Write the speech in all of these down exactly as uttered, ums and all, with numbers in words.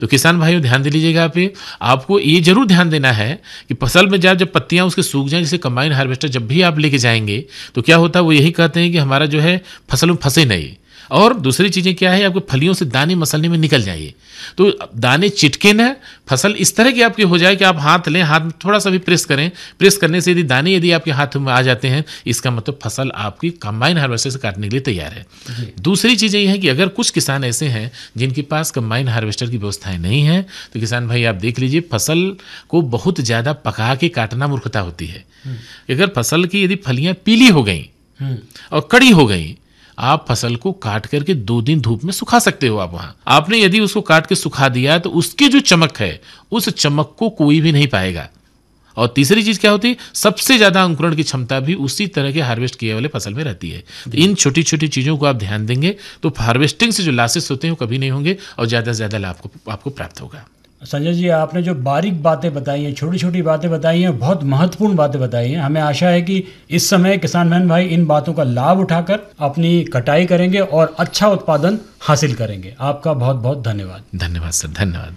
तो किसान भाइयों ध्यान दे लीजिएगा आप ये, आपको ये जरूर ध्यान देना है कि फसल में जब जब पत्तियां उसके सूख जाएं, जैसे कंबाइन हार्वेस्टर जब भी आप लेके जाएंगे तो क्या होता है, वो यही कहते हैं कि हमारा जो है फसल में फंसे नहीं। और दूसरी चीज़ें क्या है, आपके फलियों से दाने मसलने में निकल जाइए, तो दाने चिटके ना, फसल इस तरह की आपकी हो जाए कि आप हाथ लें, हाथ में थोड़ा सा भी प्रेस करें, प्रेस करने से यदि दाने यदि आपके हाथ में आ जाते हैं, इसका मतलब फसल आपकी कंबाइन हार्वेस्टर से काटने के लिए तैयार है। दूसरी चीज़ ये है कि अगर कुछ किसान ऐसे हैं जिनके पास कंबाइन हार्वेस्टर की व्यवस्थाएं नहीं है, तो किसान भाई आप देख लीजिए, फसल को बहुत ज़्यादा पका के काटना मूर्खता होती है। अगर फसल की यदि फलियाँ पीली हो गई और कड़ी हो गई, आप फसल को काट करके दो दिन धूप में सुखा सकते हो। आप वहां आपने यदि उसको काट के सुखा दिया तो उसकी जो चमक है, उस चमक को कोई भी नहीं पाएगा। और तीसरी चीज क्या होती है, सबसे ज्यादा अंकुरण की क्षमता भी उसी तरह के हार्वेस्ट किए वाले फसल में रहती है। तो इन छोटी छोटी चीजों को आप ध्यान देंगे तो हार्वेस्टिंग से जो लॉसेस होते हैं वो कभी नहीं होंगे और ज्यादा से ज्यादा लाभ को आपको प्राप्त होगा। संजय जी, आपने जो बारीक बातें बताई हैं, छोटी छोटी बातें बताई हैं, बहुत महत्वपूर्ण बातें बताई हैं। हमें आशा है कि इस समय किसान बहन भाई इन बातों का लाभ उठाकर अपनी कटाई करेंगे और अच्छा उत्पादन हासिल करेंगे। आपका बहुत बहुत धन्यवाद। धन्यवाद सर, धन्यवाद।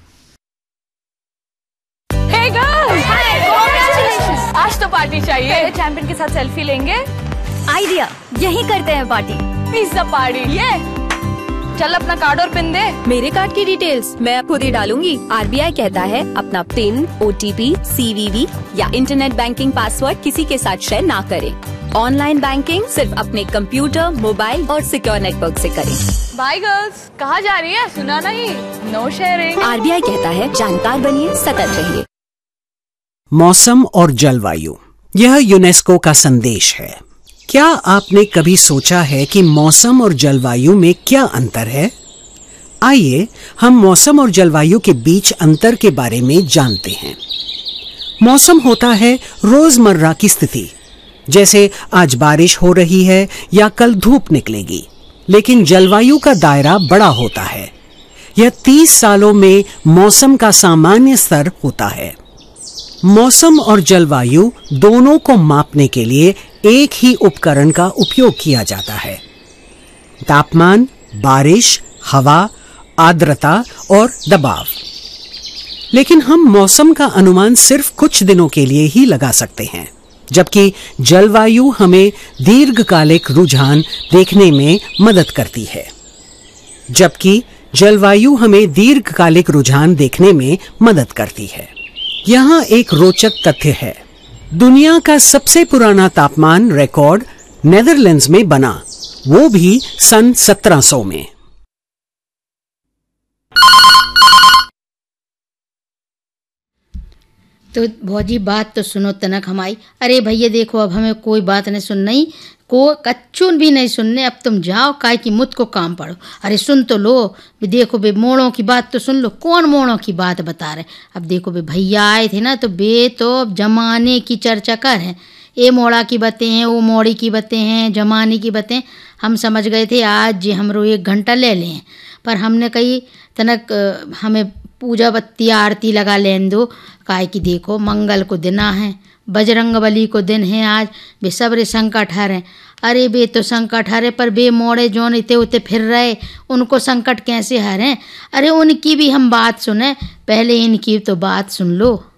Hey girls! Hi! Congratulations! आज तो पार्टी चाहिए। चैंपियन के साथ सेल्फी लेंगे। आइडिया, यही करते हैं पार्टी। Pizza party. ये चल अपना कार्ड और पिन दे। मेरे कार्ड की डिटेल्स मैं खुद ही डालूंगी। आरबीआई कहता है अपना पिन, ओटीपी, सीवीवी या इंटरनेट बैंकिंग पासवर्ड किसी के साथ शेयर ना करें। ऑनलाइन बैंकिंग सिर्फ अपने कंप्यूटर, मोबाइल और सिक्योर नेटवर्क से करें। बाय गर्ल्स, कहाँ जा रही है? सुना नहीं, नो शेयरिंग। आरबीआई कहता है जानकार बनिए, सतर्क रहिए। मौसम और जलवायु, यह यूनेस्को का संदेश है। क्या आपने कभी सोचा है कि मौसम और जलवायु में क्या अंतर है? आइए हम मौसम और जलवायु के बीच अंतर के बारे में जानते हैं। मौसम होता है रोजमर्रा की स्थिति, जैसे आज बारिश हो रही है या कल धूप निकलेगी। लेकिन जलवायु का दायरा बड़ा होता है। यह तीस सालों में मौसम का सामान्य स्तर होता है। मौसम और जलवायु दोनों को मापने के लिए एक ही उपकरण का उपयोग किया जाता है। तापमान, बारिश, हवा, आर्द्रता और दबाव। लेकिन हम मौसम का अनुमान सिर्फ कुछ दिनों के लिए ही लगा सकते हैं, जबकि जलवायु हमें दीर्घकालिक रुझान देखने में मदद करती है। जबकि जलवायु हमें दीर्घकालिक रुझान देखने में मदद करती है। यहाँ एक रोचक तथ्य है। दुनिया का सबसे पुराना तापमान रिकॉर्ड नेदरलैंड्स में बना, वो भी सन सत्रह सौ में। तो भौजी बात तो सुनो तनक हमारी। अरे भैया देखो, अब हमें कोई बात नहीं सुननी, को कच्चून भी नहीं सुनने। अब तुम जाओ, काय की मुझ को काम पड़ो। अरे सुन तो लो, देखो बे मोड़ों की बात तो सुन लो। कौन मोड़ों की बात बता रहे? अब देखो बे भैया आए थे ना, तो बे तो जमाने की चर्चा कर हैं। ये मोड़ा की बातें हैं, वो मोड़ी की बातें हैं, जमाने की बातें। हम समझ गए थे आज जी हम रो एक घंटा ले लें, पर हमने कही तनक हमें पूजा बत्ती आरती लगा लें दो। काय की देखो मंगल को दिना है, बजरंग बली को दिन है आज, बे सबरे संकट हरे। अरे बे तो संकट हरे, पर बे मोड़े जौन इतने उते फिर रहे, उनको संकट कैसे हरे? अरे उनकी भी हम बात सुने, पहले इनकी तो बात सुन लो।